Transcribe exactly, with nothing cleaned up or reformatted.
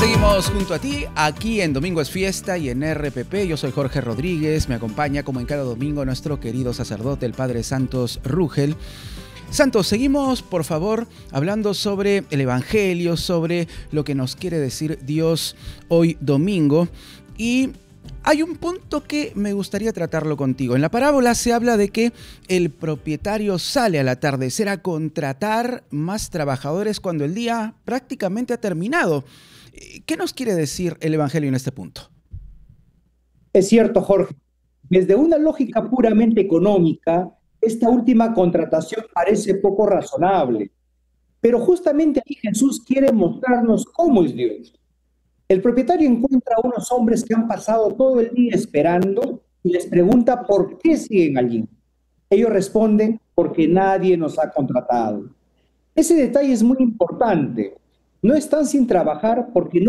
Seguimos junto a ti, aquí en Domingo es Fiesta y en R P P. Yo soy Jorge Rodríguez, me acompaña como en cada domingo nuestro querido sacerdote, el Padre Santos Rugel. Santos, seguimos por favor hablando sobre el Evangelio, sobre lo que nos quiere decir Dios hoy domingo. Y hay un punto que me gustaría tratarlo contigo. En la parábola se habla de que el propietario sale al atardecer a contratar más trabajadores cuando el día prácticamente ha terminado. ¿Qué nos quiere decir el Evangelio en este punto? Es cierto, Jorge. Desde una lógica puramente económica, esta última contratación parece poco razonable. Pero justamente ahí Jesús quiere mostrarnos cómo es Dios. El propietario encuentra a unos hombres que han pasado todo el día esperando y les pregunta por qué siguen allí. Ellos responden, porque nadie nos ha contratado. Ese detalle es muy importante. No están sin trabajar porque no